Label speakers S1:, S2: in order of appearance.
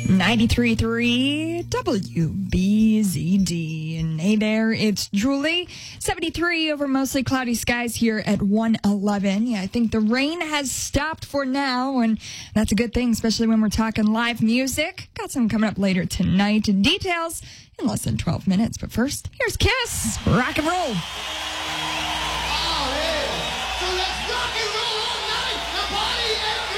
S1: 93.3 WBZD. And hey there, it's Julie. 73 over mostly cloudy skies here at 111. Yeah, I think the rain has stopped for now, and that's a good thing, especially when we're talking live music. Got some coming up later tonight. Details in less than 12 minutes. But first, here's Kiss. Rock and roll.